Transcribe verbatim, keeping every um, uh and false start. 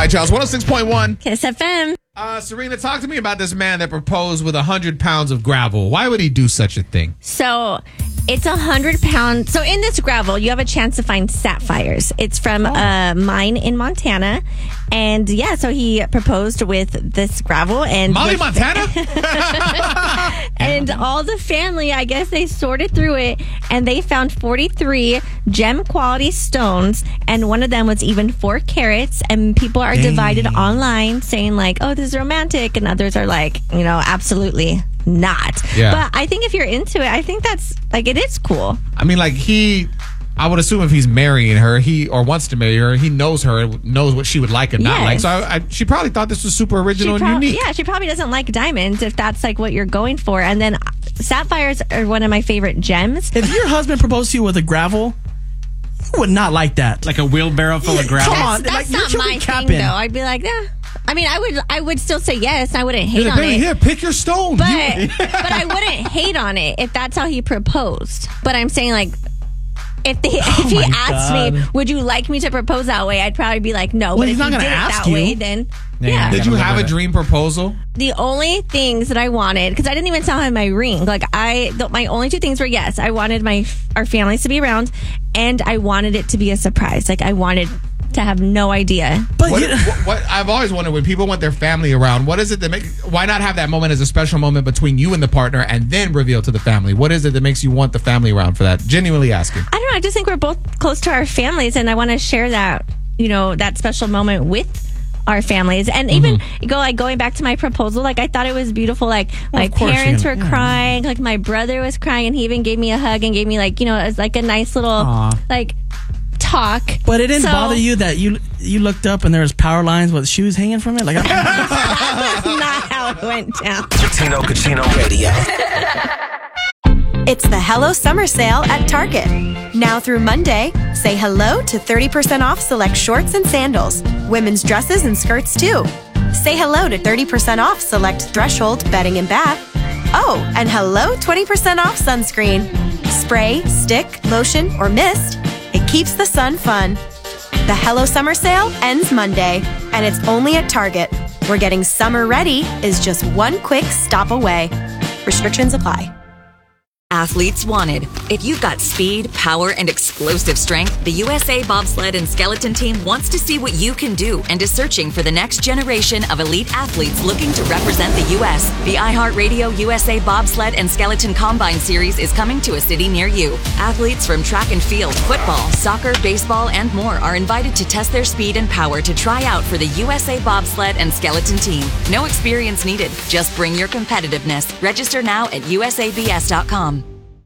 My Child's one oh six point one. Kiss F M. Uh, Serena, talk to me about this man that proposed with one hundred pounds of gravel. Why would he do such a thing? So it's one hundred pounds. So in this gravel, you have a chance to find sapphires. It's from Oh. a mine in Montana. And yeah, so he proposed with this gravel. And Molly the- Montana? And all the family, I guess they sorted through it and they found forty-three gem quality stones. And one of them was even four carats. And people are divided online saying like, oh, this is romantic. And others are like, you know, absolutely not. Yeah. But I think if you're into it, I think that's like, it is cool. I mean, like, he... I would assume if he's marrying her, he or wants to marry her, he knows her and knows what she would like and not Yes. like. So I, I, she probably thought this was super original She and prob- unique. Yeah, she probably doesn't like diamonds if that's like what you're going for. And then sapphires are one of my favorite gems. If your husband proposed to you with a gravel, you would not like that. Like a wheelbarrow full of gravel. Come on, That's, like, that's you not should be my capping. thing, though. I'd be like, yeah. I mean, I would, I would still say yes. I wouldn't hate He's on like, baby, it, here, pick your stone. but You- but I wouldn't hate on it if that's how he proposed. But I'm saying like, if they, if he my asked me, God. would you like me to propose that way? I'd probably be like, no. Well, but he's if not he gonna did it ask that you. way, then Yeah, yeah. Did gotta you live have a with it. dream proposal? The only things that I wanted, because I didn't even tell him my ring. Like I, the, my only two things were yes, I wanted my our families to be around, and I wanted it to be a surprise. Like I wanted to have no idea. But What, you, what, what I've always wondered, when people want their family around, what is it that make? Why not have that moment as a special moment between you and the partner, and then reveal to the family? What is it that makes you want the family around for that? Genuinely asking. I don't know. I just think we're both close to our families, and I want to share that, you know, that special moment with our families. And even Mm-hmm. go like going back to my proposal, like I thought it was beautiful. Like my of course you're parents gonna- were yeah. crying, like my brother was crying, and he even gave me a hug and gave me like, you know, it was like a nice little Aw. like talk. but it didn't So- bother you that you you looked up and there was power lines with shoes hanging from it? Like, That's not how it went down. Tino Cucino Radio. It's the Hello Summer Sale at Target. Now through Monday, say hello to thirty percent off select shorts and sandals, women's dresses and skirts too. Say hello to thirty percent off select Threshold bedding and bath. Oh, and hello twenty percent off sunscreen. Spray, stick, lotion, or mist. It keeps the sun fun. The Hello Summer Sale ends Monday, and it's only at Target, where getting summer ready is just one quick stop away. Restrictions apply. Athletes wanted. If you've got speed, power, and explosive strength, the U S A Bobsled and Skeleton Team wants to see what you can do and is searching for the next generation of elite athletes looking to represent the U S. The iHeartRadio U S A Bobsled and Skeleton Combine Series is coming to a city near you. Athletes from track and field, football, soccer, baseball, and more are invited to test their speed and power to try out for the U S A Bobsled and Skeleton Team. No experience needed. Just bring your competitiveness. Register now at U S A B S dot com.